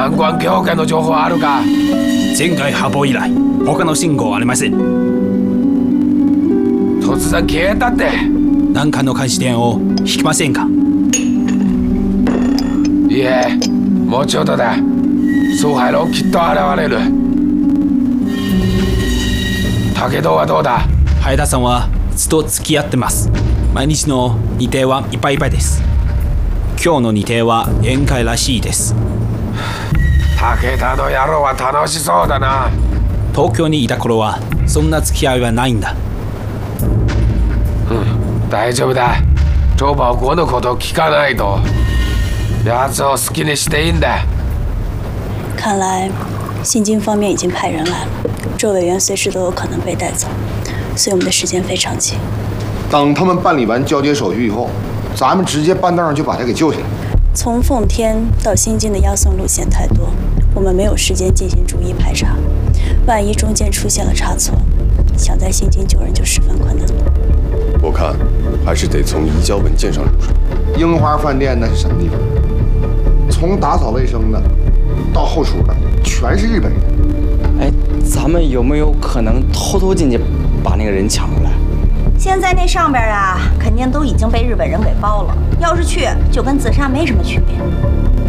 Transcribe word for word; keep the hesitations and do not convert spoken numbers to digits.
参观教会の情報あるか？ 前回破防以来、他の信号ありません。 突然消えたって。 何かの監視点を引きませんか？ いえ、もうちょっとだ。崇拝楼きっと現れる。武道はどうだ？ 早田さんはずっと付き合ってます。毎日の日程はいっぱいいっぱいです。今日の日程は宴会らしいです。 武田の野郎は楽しそうだな。 東京にいた頃はそんな付き合いはないんだ。 うん、大丈夫だ。周保国のことを聞かないと。奴を好きにしていいんだ。 看来新京方面已经派人来了，周委员随时都有可能被带走，所以我们的时间非常紧。 等他们办理完交接手续以后，咱们直接搬道上就把他给救下来。 从奉天到新津的押送路线太多，我们没有时间进行逐一排查，万一中间出现了差错，想在新津救人就十分困难了。 我看还是得从移交文件上入手。 樱花饭店那是什么地方？从打扫卫生的到后厨的，全是日本人。 哎，咱们有没有可能偷偷进去把那个人抢出来？ 现在那上边啊，肯定都已经被日本人给包了。要是去，就跟自杀没什么区别。